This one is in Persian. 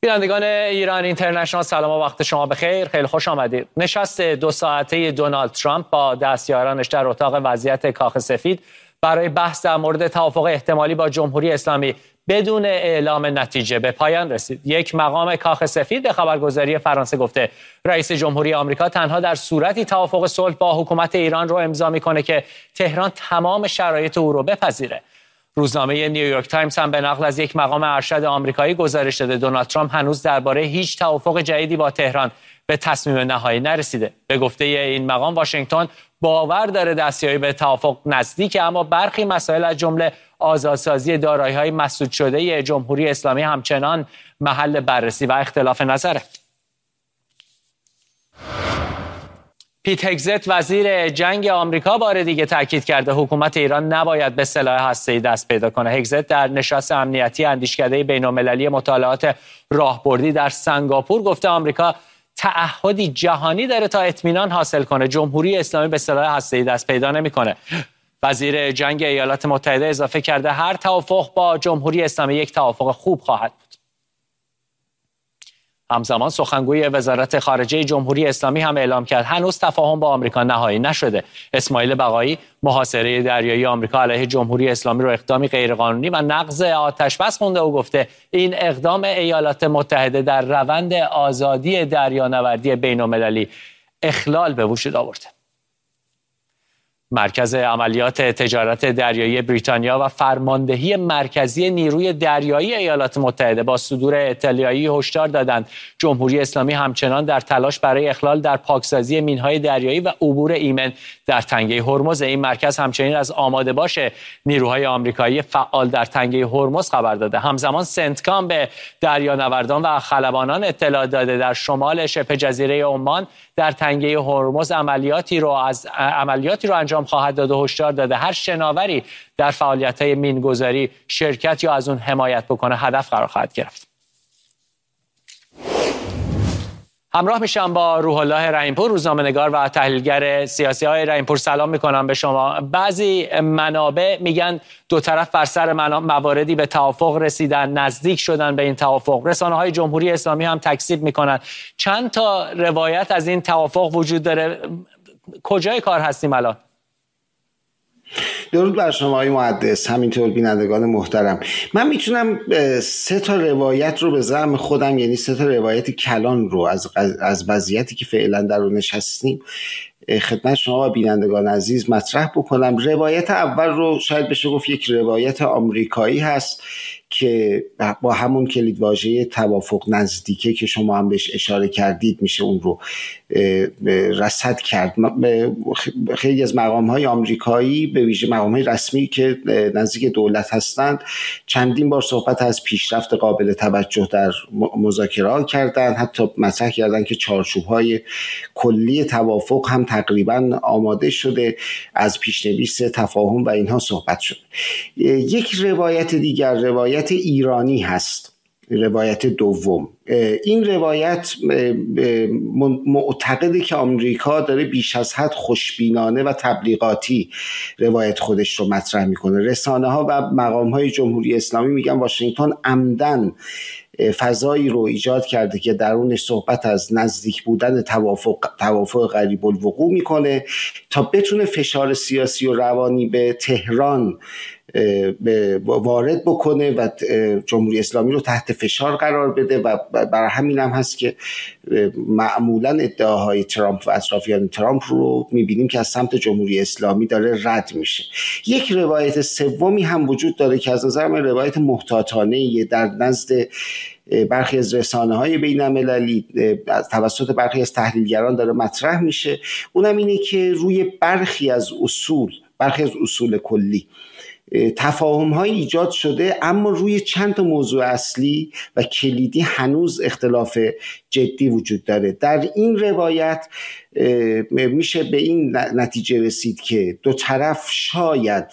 بینندگان ایران اینترنشنال سلام و وقت شما بخیر. خیلی خوش آمدید. نشست 2 ساعته دونالد ترامپ با دستیارانش در اتاق وضعیت کاخ سفید برای بحث در مورد توافق احتمالی با جمهوری اسلامی بدون اعلام نتیجه به پایان رسید. یک مقام کاخ سفید به خبرگزاری فرانسه گفته رئیس جمهوری آمریکا تنها در صورتی توافق صلح با حکومت ایران رو امضا میکنه که تهران تمام شرایط او رو بپذیره. روزنامه نیویورک تایمز هم به نقل از یک مقام ارشد آمریکایی گزارش داده دونالد ترامپ هنوز درباره هیچ توافق جدیدی با تهران به تصمیم نهایی نرسیده. به گفته این مقام واشنگتن باور داره دستیابی به توافق نزدیکه، اما برخی مسائل از جمله آزادسازی دارایی‌های مسدود شده جمهوری اسلامی همچنان محل بررسی و اختلاف نظره. پیت هگزت وزیر جنگ آمریکا بار دیگه تاکید کرده حکومت ایران نباید به سلاح هسته‌ای دست پیدا کنه. هگزت در نشست امنیتی اندیشکده بین‌المللی مطالعات راهبردی در سنگاپور گفته آمریکا تعهدی جهانی داره تا اطمینان حاصل کنه جمهوری اسلامی به سلاح هسته‌ای دست پیدا نمی‌کنه. وزیر جنگ ایالات متحده اضافه کرده هر توافق با جمهوری اسلامی یک توافق خوب خواهد بود. همزمان سخنگوی وزارت خارجه جمهوری اسلامی هم اعلام کرد هنوز تفاهم با آمریکا نهایی نشده. اسماعیل بقایی محاصره دریایی آمریکا علیه جمهوری اسلامی رو اقدامی غیرقانونی و نقض آتش‌بس خونده و گفته این اقدام ایالات متحده در روند آزادی دریانوردی بین‌المللی اخلال به وجود آورده. مرکز عملیات تجارت دریایی بریتانیا و فرماندهی مرکزی نیروی دریایی ایالات متحده با صدور اطلاعیه‌ای هشدار دادند جمهوری اسلامی همچنان در تلاش برای اخلال در پاکسازی مین‌های دریایی و عبور ایمن در تنگه هرمز. این مرکز همچنین از آماده باش نیروهای آمریکایی فعال در تنگه هرمز خبر داده. همزمان سنتکام به دریانوردان و خلبانان اطلاع داده در شمال شبه جزیره عمان در تنگه هرمز عملیاتی رو انجام خواهد داد و هشدار داده هر شناوری در فعالیت‌های مین‌گذاری شرکت یا از اون حمایت بکنه هدف قرار خواهد گرفت. همراه میشم با روح الله رحیم‌پور، روزنامه‌نگار و تحلیلگر سیاسی. های رحیم‌پور سلام میکنم به شما. بعضی منابع میگن دو طرف بر سر مواردی به توافق رسیدن، نزدیک شدن به این توافق. رسانه‌های جمهوری اسلامی هم تکذیب میکنن. چند تا روایت از این توافق وجود داره. کجای کار هستیم الان؟ درود بر شما آقای محدث، همینطور بینندگان محترم. من میتونم 3 تا روایت رو به زعم خودم، یعنی 3 تا روایت کلان رو از وضعیتی که فعلا در اون نشستیم خدمت شما و بینندگان عزیز مطرح بکنم. روایت اول رو شاید بشه گفت یک روایت آمریکایی هست که با همون کلیدواژه توافق نزدیکه که شما هم بهش اشاره کردید میشه اون رو رصد کرد. خیلی از مقام‌های آمریکایی به ویژه مقام‌های رسمی که نزدیک دولت هستند چندین بار صحبت از پیشرفت قابل توجه در مذاکرات کردند، حتی مطرح کردند که چارچوب‌های کلی توافق هم تقریبا آماده شده، از پیشنویس تفاهم و اینها صحبت شده. یک روایت دیگر روایت ایرانی هست، روایت دوم. این روایت معتقده که آمریکا داره بیش از حد خوشبینانه و تبلیغاتی روایت خودش رو مطرح میکنه. رسانه ها و مقام های جمهوری اسلامی میگن واشنگتن عمدن فضایی رو ایجاد کرده که درونش صحبت از نزدیک بودن توافق قریب الوقوع میکنه تا بتونه فشار سیاسی و روانی به تهران وارد بکنه و جمهوری اسلامی رو تحت فشار قرار بده و برای همین هم هست که معمولا ادعاهای ترامپ و اطرافیان ترامپ رو میبینیم که از سمت جمهوری اسلامی داره رد میشه. یک روایت سومی هم وجود داره که از نظر من روایت محتاطانه در نزد برخی از رسانه‌های بین‌المللی توسط برخی از تحلیلگران داره مطرح میشه. اونم اینه که روی برخی از اصول کلی تفاهم‌های ایجاد شده، اما روی چند تا موضوع اصلی و کلیدی هنوز اختلاف جدی وجود داره. در این روایت میشه به این نتیجه رسید که دو طرف شاید